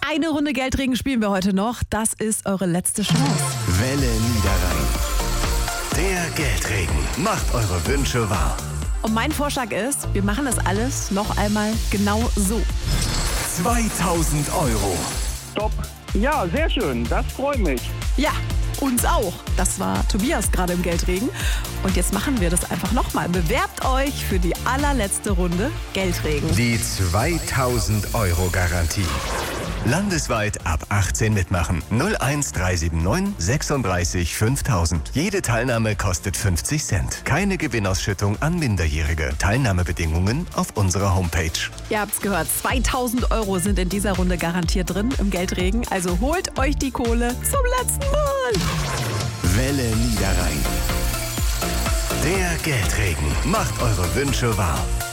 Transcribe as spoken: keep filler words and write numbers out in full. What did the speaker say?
Eine Runde Geldregen spielen wir heute noch. Das ist eure letzte Chance. Welle Niederrhein. Der Geldregen macht eure Wünsche wahr. Und mein Vorschlag ist, wir machen das alles noch einmal genau so. zweitausend Euro. Top. Ja, sehr schön. Das freut mich. Ja, uns auch. Das war Tobias gerade im Geldregen. Und jetzt machen wir das einfach nochmal. Bewerbt euch für die allerletzte Runde Geldregen. Die zweitausend Euro Garantie. Landesweit ab achtzehn mitmachen. null eins drei sieben neun sechsunddreißig fünftausend. Jede Teilnahme kostet fünfzig Cent. Keine Gewinnausschüttung an Minderjährige. Teilnahmebedingungen auf unserer Homepage. Ihr habt's gehört, zweitausend Euro sind in dieser Runde garantiert drin im Geldregen. Also holt euch die Kohle zum letzten Mal. Welle Niederrhein. Der Geldregen macht eure Wünsche wahr.